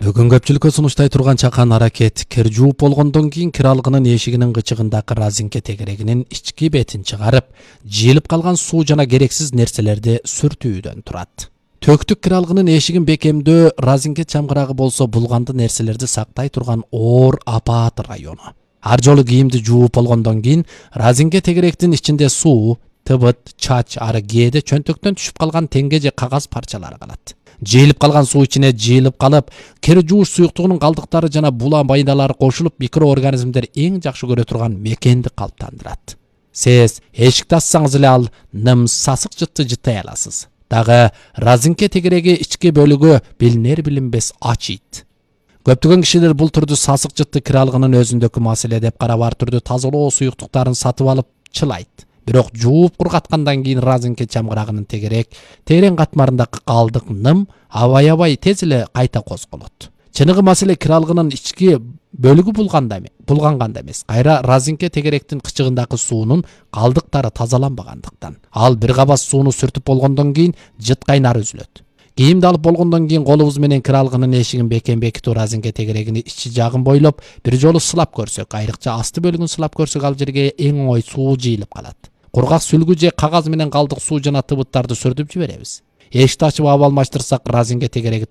Бүгін көпчүлүккө сунуштай турган чакан аракет кир жууп болгондон кийин кир алгынын эшигинин кычыгындагы разинке тегерегинин ички бетин чыгарып, жыйылып калган суу жана керексиз нерселерди сүртүүдөн турат. Төктүк кир алгынын эшигин бекемдөө разинке чамгырагы болсо булганды нерселерди сактай турган оор апаат району. Ар жолу кийимди жууп болгондон кийин разинке тегеректин ичинде суу, тыбыт, чач, ары кээде чөнтөктөн түшүп калган теңге же кагаз парчалары калат. Жыйылып калган суу ичине жыйылып калып, кир жууш суюктугунун калдыктары жана була майдалары кошулуп, микроорганизмдер эң жакшы көрө турган мекенди калыптандырат. Сиз эшикти ачсаңыз эле ал ным сасык жытты жыттай аласыз. Дагы разинке тегереги ички бөлүгү билинер билинбес ачыйт. Көптөгөн кишилер бул түрдүү сасык жытты кир алгынын өзүндөгү маселе деп карап, ар түрдүү тазалоо суюктуктарын сатып алып чылайт. Бирок жууп кургаткандан кийин разинке чамгырагынын тегерек терең катмарындагы калдык ным абай тез эле кайта козголот. Чыныгы маселе кир алгынын ички бөлүгү булганганда эмес, кайра разинке тегеректин кычыгындагы суунун калдыктары тазаланбагандыктан. Ал бир кабас сууну сүртүп болгондон кийин жыт кайнары үзүлөт. Кийимди алып болгондон кийин колубуз менен кир алгынын эшигин бекитүү разинке тегерегини ичи жагын бойлоп бир жолу сылап көрсөк, айрыкча асты бөлүгүн сылап көрсөк, ал жерге эң оңой суу жыйылып калат. Кургак сүлгү же кагаз менен калдык суу жана тыбыттарды сүртүп жиберебиз. Эшикти ачып абал алмаштырсак, разинке тегереги